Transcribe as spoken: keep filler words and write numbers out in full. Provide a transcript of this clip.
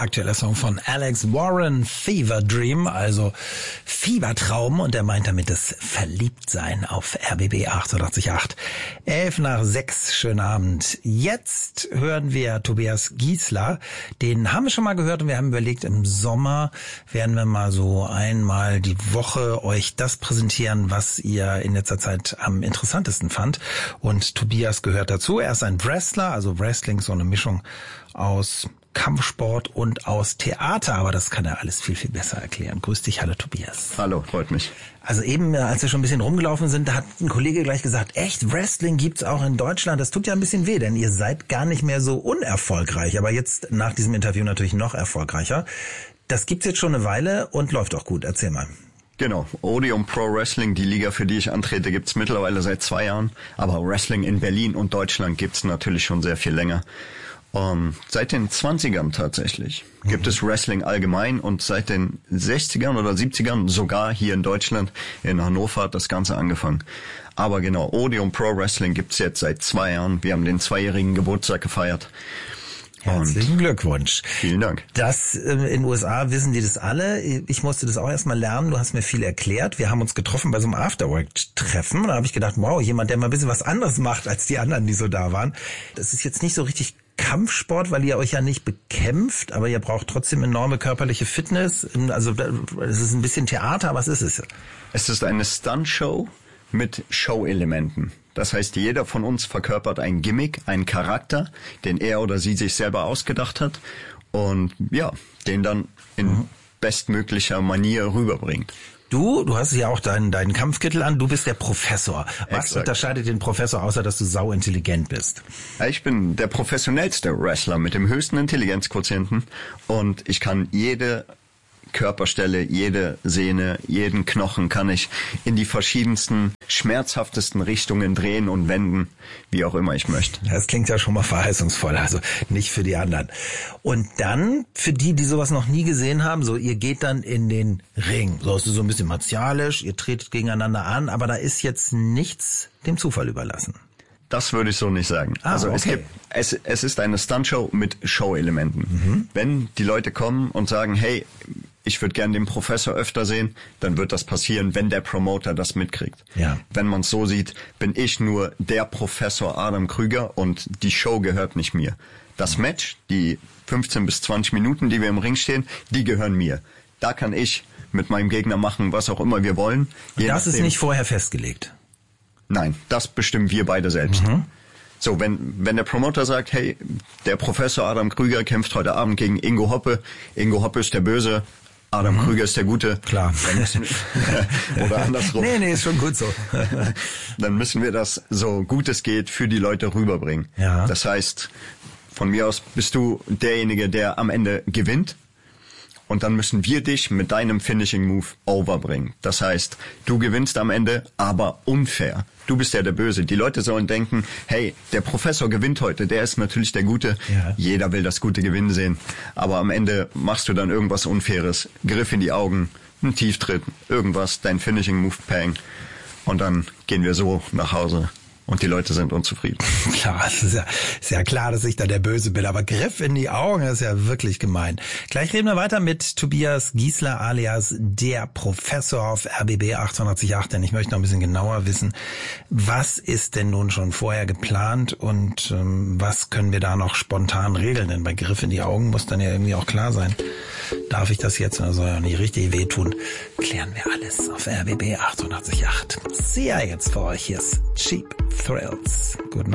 Aktueller Song von Alex Warren, Fever Dream, also Fiebertraum, und er meint damit das Verliebtsein auf R B B achtundachtzig Komma acht. Elf nach sechs, schönen Abend. Jetzt hören wir Tobias Giesler, den haben wir schon mal gehört und wir haben überlegt, im Sommer werden wir mal so einmal die Woche euch das präsentieren, was ihr in letzter Zeit am interessantesten fand. Und Tobias gehört dazu. Er ist ein Wrestler, also Wrestling, so eine Mischung aus Kampfsport und aus Theater, aber das kann er alles viel, viel besser erklären. Grüß dich, hallo Tobias. Hallo, freut mich. Also eben, als wir schon ein bisschen rumgelaufen sind, da hat ein Kollege gleich gesagt, echt, Wrestling gibt's auch in Deutschland. Das tut ja ein bisschen weh, denn ihr seid gar nicht mehr so unerfolgreich, aber jetzt nach diesem Interview natürlich noch erfolgreicher. Das gibt's jetzt schon eine Weile und läuft auch gut. Erzähl mal. Genau, Odeon Pro Wrestling, die Liga, für die ich antrete, gibt's mittlerweile seit zwei Jahren. Aber Wrestling in Berlin und Deutschland gibt's natürlich schon sehr viel länger. Um, seit den zwanzigern tatsächlich gibt es Wrestling allgemein und seit den sechzigern oder siebzigern sogar hier in Deutschland, in Hannover, hat das Ganze angefangen. Aber genau, Odeon Pro Wrestling gibt's jetzt seit zwei Jahren. Wir haben den zweijährigen Geburtstag gefeiert. Herzlichen Glückwunsch. Vielen Dank. Das äh, in den U S A wissen die das alle. Ich musste das auch erstmal lernen. Du hast mir viel erklärt. Wir haben uns getroffen bei so einem Afterwork-Treffen. Und da habe ich gedacht, wow, jemand, der mal ein bisschen was anderes macht als die anderen, die so da waren. Das ist jetzt nicht so richtig Kampfsport, weil ihr euch ja nicht bekämpft, aber ihr braucht trotzdem enorme körperliche Fitness. Also es ist ein bisschen Theater. Was ist es? Es ist eine Stuntshow mit Show-Elementen. Das heißt, jeder von uns verkörpert ein Gimmick, einen Charakter, den er oder sie sich selber ausgedacht hat und ja, den dann in mhm. bestmöglicher Manier rüberbringt. Du, du hast ja auch deinen, deinen Kampfkittel an, du bist der Professor. Was Exakt. Unterscheidet den Professor, außer dass du sau intelligent bist? Ja, ich bin der professionellste Wrestler mit dem höchsten Intelligenzquotienten und ich kann jede Körperstelle, jede Sehne, jeden Knochen kann ich in die verschiedensten, schmerzhaftesten Richtungen drehen und wenden, wie auch immer ich möchte. Das klingt ja schon mal verheißungsvoll, also nicht für die anderen. Und dann, für die, die sowas noch nie gesehen haben, so ihr geht dann in den Ring. So ist es so ein bisschen martialisch, ihr tretet gegeneinander an, aber da ist jetzt nichts dem Zufall überlassen. Das würde ich so nicht sagen. Ah, also okay. es gibt, es, es ist eine Stuntshow mit Show-Elementen. Mhm. Wenn die Leute kommen und sagen, hey, ich würde gern den Professor öfter sehen, dann wird das passieren, wenn der Promoter das mitkriegt. Ja. Wenn man es so sieht, bin ich nur der Professor Adam Krüger und die Show gehört nicht mir. Das Match, die fünfzehn bis zwanzig Minuten, die wir im Ring stehen, die gehören mir. Da kann ich mit meinem Gegner machen, was auch immer wir wollen. Und das ist nicht vorher festgelegt? Nein, das bestimmen wir beide selbst. Mhm. So, wenn wenn der Promoter sagt, hey, der Professor Adam Krüger kämpft heute Abend gegen Ingo Hoppe, Ingo Hoppe ist der Böse, Adam mhm. Krüger ist der Gute. Klar. Oder andersrum. Nee, nee, ist schon gut so. Dann müssen wir das so gut es geht für die Leute rüberbringen. Ja. Das heißt, von mir aus bist du derjenige, der am Ende gewinnt. Und dann müssen wir dich mit deinem Finishing Move overbringen. Das heißt, du gewinnst am Ende, aber unfair. Du bist ja der Böse. Die Leute sollen denken, hey, der Professor gewinnt heute, der ist natürlich der Gute. Ja. Jeder will das gute Gewinnen sehen. Aber am Ende machst du dann irgendwas Unfaires. Griff in die Augen, ein Tieftritt, irgendwas, dein Finishing Move Pang. Und dann gehen wir so nach Hause. Und die Leute sind unzufrieden. Klar, es ist ja, ist ja klar, dass ich da der Böse bin. Aber Griff in die Augen ist ja wirklich gemein. Gleich reden wir weiter mit Tobias Giesler alias der Professor auf R B B achtundachtzig Komma acht. Denn ich möchte noch ein bisschen genauer wissen, was ist denn nun schon vorher geplant und ähm, was können wir da noch spontan regeln? Denn bei Griff in die Augen muss dann ja irgendwie auch klar sein. Darf ich das jetzt, oder soll ja nicht richtig wehtun? Klären wir alles auf R B B achtundachtzig Komma acht. Sehr jetzt für euch. Hier ist Cheap Thrills. Guten